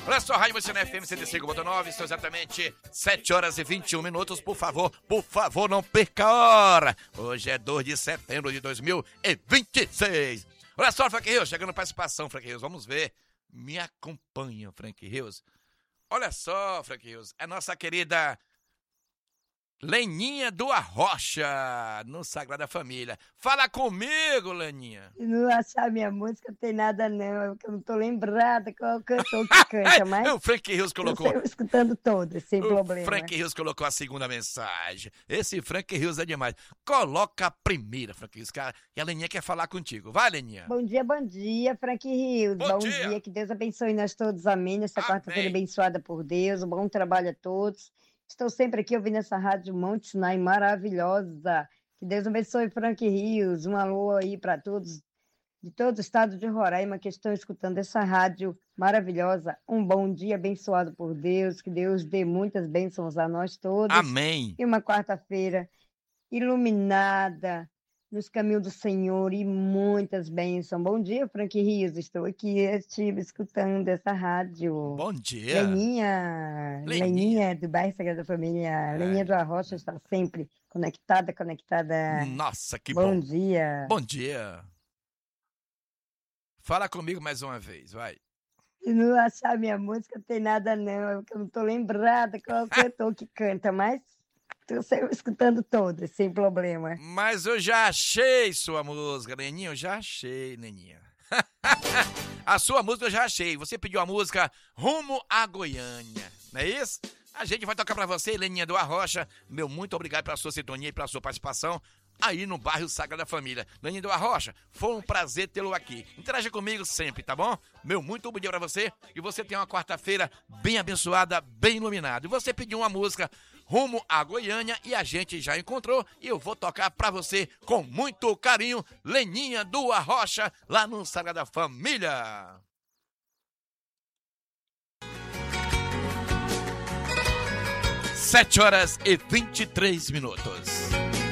Olha só, Rádio Você na FM 105.9, são exatamente 7 horas e 21 minutos. Por favor, não perca a hora. Hoje é 2 de setembro de 2026. Olha só, Frank Rios, chegando participação, Frank Rios, vamos ver. Me acompanha, Frank Rios. Olha só, Frank Rios, a nossa querida Leninha do Arrocha, no Sagrada Família. Fala comigo, Leninha. Se não achar minha música, não tem nada não, porque eu não tô lembrada qual é o cantor que canta, mas O Frank Rios colocou... eu escutando todas, sem problema. O Frank Rios colocou a segunda mensagem. Esse Frank Rios é demais. Coloca a primeira, Frank Rios, cara, e a Leninha quer falar contigo. Vai, Leninha. Bom dia, Frank Rios. Bom dia, que Deus abençoe nós todos, amém. Nessa quarta-feira abençoada por Deus, um bom trabalho a todos. Estou sempre aqui ouvindo essa rádio Monte Sinai maravilhosa. Que Deus abençoe, Frank Rios. Um alô aí para todos, de todo o estado de Roraima, que estão escutando essa rádio maravilhosa. Um bom dia abençoado por Deus. Que Deus dê muitas bênçãos a nós todos. Amém. E uma quarta-feira iluminada nos caminhos do Senhor e muitas bênçãos. Bom dia, Frank Rios. Estou aqui, estive escutando essa rádio. Bom dia. Leninha do bairro Sagrada Família. Leninha do Arrocha está sempre conectada. Nossa, que bom. Bom dia. Bom dia. Fala comigo mais uma vez, vai. Se não achar minha música, não tem nada não, porque eu não estou lembrada qual é o cantor que canta, mas estou escutando todas, sem problema. Mas eu já achei sua música, Leninha, eu já achei, Leninha. A sua música eu já achei. Você pediu a música Rumo à Goiânia, não é isso? A gente vai tocar pra você, Leninha do Arrocha. Meu muito obrigado pela sua sintonia e pela sua participação aí no bairro Sagrada Família. Leninha do Arrocha, foi um prazer tê-lo aqui. Interaja comigo sempre, tá bom? Meu muito bom dia pra você. E você tenha uma quarta-feira bem abençoada, bem iluminada. E você pediu uma música Rumo à Goiânia e a gente já encontrou e eu vou tocar pra você com muito carinho, Leninha do Arrocha, lá no Sagrada Família. 7 horas e 23 minutos.